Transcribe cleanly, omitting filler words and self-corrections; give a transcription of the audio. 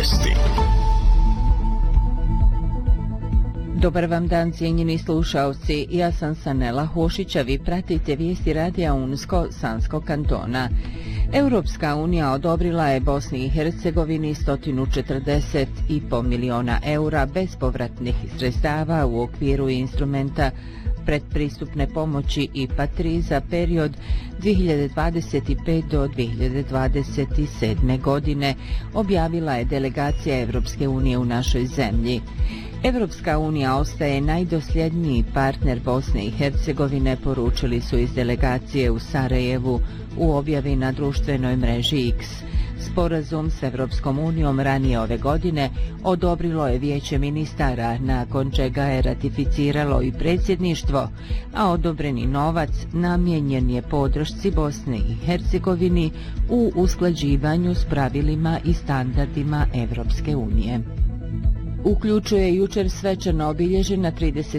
vijesti. Dobar vam dan, cijenjeni slušaoci. Ja sam Sanela Hošića, vi pratite vijesti radija UNSCO Sanskog kantona. Europska unija odobrila je Bosni i Hercegovini 140,5 miliona eura bespovratnih sredstava u okviru instrumenta predpristupne pomoći IPA 3 za period 2025 do 2027. godine, objavila je delegacija Europske unije u našoj zemlji. Europska unija ostaje najdosljedniji partner Bosne i Hercegovine, poručili su iz delegacije u Sarajevu u objavi na društvenoj mreži X. Sporazum s Europskom unijom ranije ove godine odobrilo je Vijeće ministara, nakon čega je ratificiralo i predsjedništvo, a odobreni novac namijenjen je podršci Bosne i Hercegovini u usklađivanju s pravilima i standardima Europske unije. Uključuje jučer svečano obilježena 30.